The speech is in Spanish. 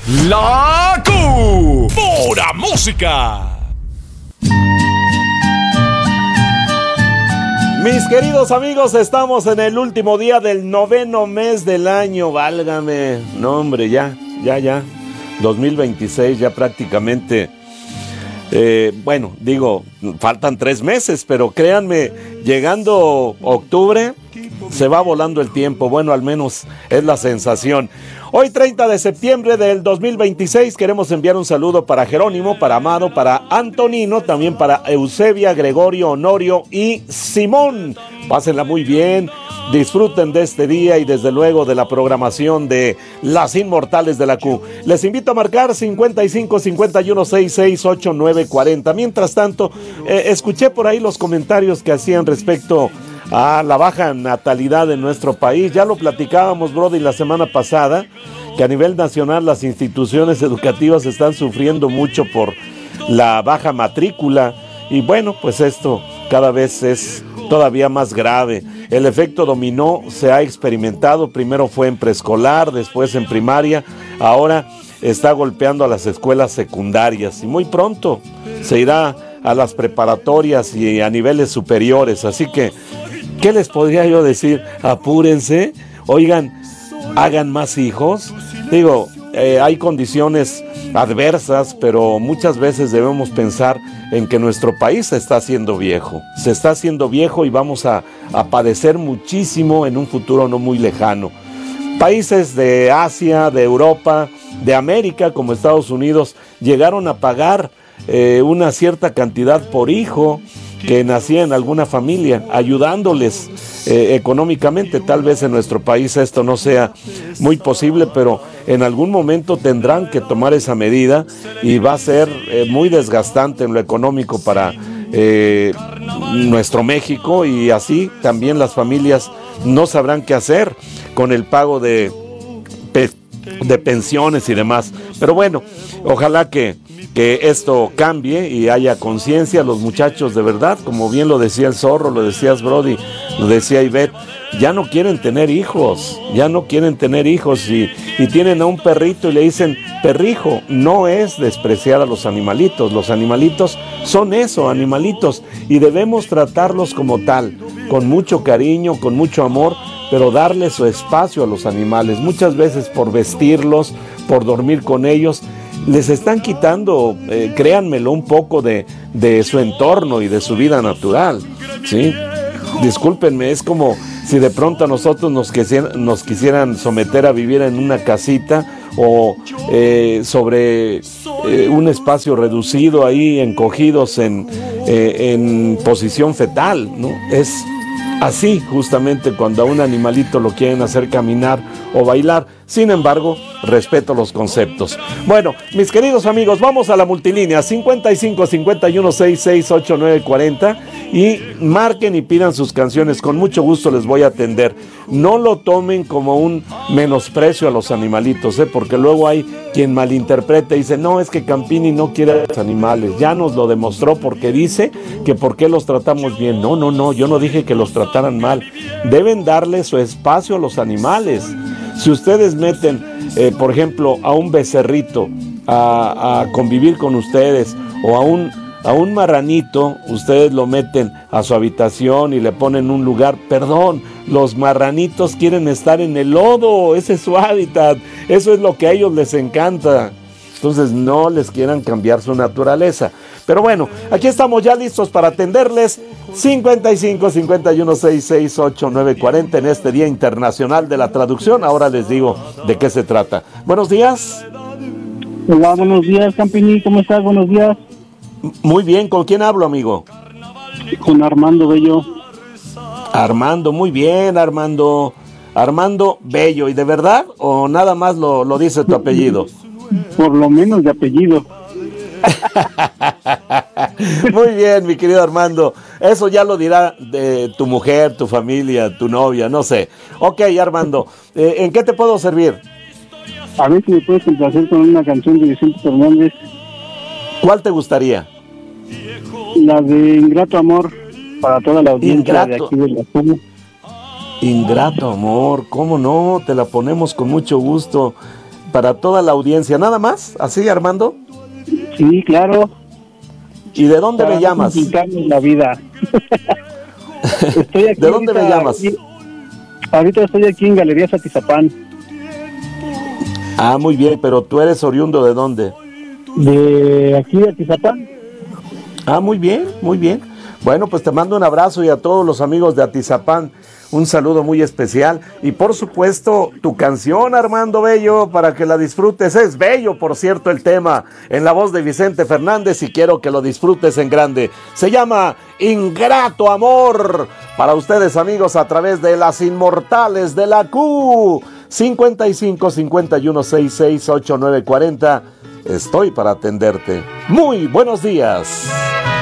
La Pura Música. Mis queridos amigos, estamos en el último día del 9º mes del año, válgame. No, hombre, ya. 2026 ya prácticamente, faltan 3 meses, pero créanme, llegando octubre, se va volando el tiempo. Bueno, al menos es la sensación. Hoy 30 de septiembre del 2026 queremos enviar un saludo para Jerónimo, para Amado, para Antonino, también para Eusebia, Gregorio, Honorio y Simón. Pásenla muy bien, disfruten de este día y desde luego de la programación de Las Inmortales de la Q. Les invito a marcar 55 51 66 89 40. Mientras tanto, escuché por ahí los comentarios que hacían respecto a la baja natalidad en nuestro país. Ya lo platicábamos, Brody, la semana pasada, que a nivel nacional las instituciones educativas están sufriendo mucho por la baja matrícula, y bueno, pues esto cada vez es todavía más grave. El efecto dominó se ha experimentado, primero fue en preescolar, después en primaria, ahora está golpeando a las escuelas secundarias y muy pronto se irá a las preparatorias y a niveles superiores. Así que, ¿qué les podría yo decir? Apúrense, oigan, hagan más hijos. Digo, hay condiciones adversas, pero muchas veces debemos pensar en que nuestro país se está haciendo viejo y vamos a padecer muchísimo en un futuro no muy lejano. Países de Asia, de Europa, de América, como Estados Unidos, llegaron a pagar una cierta cantidad por hijo que nacía en alguna familia, ayudándoles económicamente. Tal vez en nuestro país esto no sea muy posible, pero en algún momento tendrán que tomar esa medida y va a ser muy desgastante en lo económico para nuestro México, y así también las familias no sabrán qué hacer con el pago de pensiones y demás. Pero bueno, ojalá que esto cambie y haya conciencia. Los muchachos, de verdad, como bien lo decía el Zorro, lo decías, Brody, lo decía Ivette, ya no quieren tener hijos y tienen a un perrito y le dicen perrijo. No es despreciar a los animalitos son eso, animalitos, y debemos tratarlos como tal, con mucho cariño, con mucho amor, pero darle su espacio a los animales. Muchas veces por vestirlos, por dormir con ellos, les están quitando, créanmelo, un poco de su entorno y de su vida natural, ¿sí? Discúlpenme, es como si de pronto a nosotros nos quisieran someter a vivir en una casita o sobre un espacio reducido, ahí encogidos en posición fetal, ¿no? Es así justamente cuando a un animalito lo quieren hacer caminar o bailar. Sin embargo, respeto los conceptos. Bueno, mis queridos amigos, vamos a la multilínea 55 51 66 89 40 y marquen y pidan sus canciones. Con mucho gusto les voy a atender. No lo tomen como un menosprecio a los animalitos, porque luego hay quien malinterpreta y dice, no, es que Campini no quiere a los animales. Ya nos lo demostró porque dice que por qué los tratamos bien. No, yo no dije que los trataran mal. Deben darle su espacio a los animales. Si ustedes meten, por ejemplo, a un becerrito a convivir con ustedes, o a un marranito, ustedes lo meten a su habitación y le ponen un lugar, perdón, los marranitos quieren estar en el lodo, ese es su hábitat, eso es lo que a ellos les encanta. Entonces no les quieran cambiar su naturaleza. Pero bueno, aquí estamos ya listos para atenderles. 55 51 66 89 40 en este Día Internacional de la Traducción. Ahora les digo de qué se trata. Buenos días. Hola, buenos días, Campini, ¿cómo estás? Buenos días. Muy bien, ¿con quién hablo, amigo? Con Armando Bello. Armando, muy bien, Armando. Armando Bello, ¿y de verdad o nada más lo dice tu apellido? Por lo menos de apellido. Muy bien, mi querido Armando. Eso ya lo dirá de tu mujer, tu familia, tu novia, no sé. Ok, Armando, ¿en qué te puedo servir? A ver si me puedes complacer con una canción de Vicente Fernández. ¿Cuál te gustaría? La de Ingrato Amor, para toda la audiencia de aquí de la zona. Ingrato Amor, ¿cómo no? Te la ponemos con mucho gusto. Para toda la audiencia, ¿nada más? ¿Así, Armando? Sí, claro. ¿Y de dónde me llamas? La vida. Estoy aquí. ¿De dónde me llamas? Ahorita estoy aquí en Galerías Atizapán. Ah, muy bien, pero tú eres oriundo ¿de dónde? De aquí de Atizapán. Ah, muy bien, muy bien. Bueno, pues te mando un abrazo y a todos los amigos de Atizapán un saludo muy especial. Y por supuesto, tu canción, Armando Bello, para que la disfrutes. Es bello, por cierto, el tema, en la voz de Vicente Fernández, y quiero que lo disfrutes en grande. Se llama Ingrato Amor. Para ustedes, amigos, a través de las inmortales de la Q. 55 51 66 8940. Estoy para atenderte. Muy buenos días.